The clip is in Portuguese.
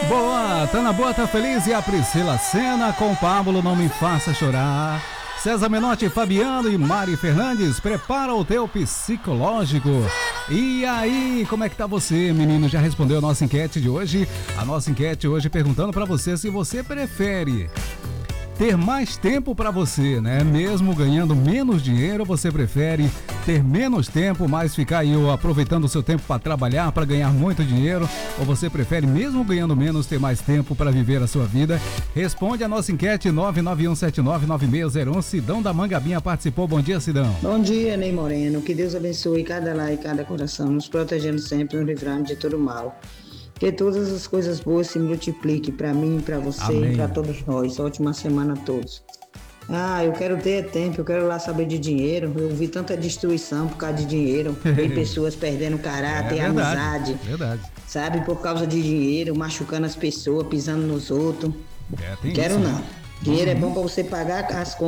Boa, tá na boa, tá feliz. E a Priscila Senna com Pablo, Não Me Faça Chorar. César Menotti, Fabiano e Mari Fernandes, prepara o teu psicológico. E aí, como é que tá você, menino? Já respondeu a nossa enquete de hoje? A nossa enquete hoje perguntando pra você se você prefere ter mais tempo pra você, né? Mesmo ganhando menos dinheiro, você prefere ter menos tempo, mas ficar aí aproveitando o seu tempo para trabalhar, para ganhar muito dinheiro? Ou você prefere, mesmo ganhando menos, ter mais tempo para viver a sua vida? Responde a nossa enquete 991799601. Sidão da Mangabinha participou. Bom dia, Sidão. Bom dia, Ney Moreno. Que Deus abençoe cada lar e cada coração, nos protegendo sempre, nos livrando de todo mal. Que todas as coisas boas se multipliquem para mim, para você Amém. e para todos nós. Ótima semana a todos. Eu quero ter tempo, eu quero lá saber de dinheiro. Eu vi tanta destruição por causa de dinheiro. Tem pessoas perdendo caráter, amizade. Verdade. Sabe, por causa de dinheiro, machucando as pessoas, pisando nos outros. Tem Quero isso, não. né? Dinheiro é bom para você pagar as contas.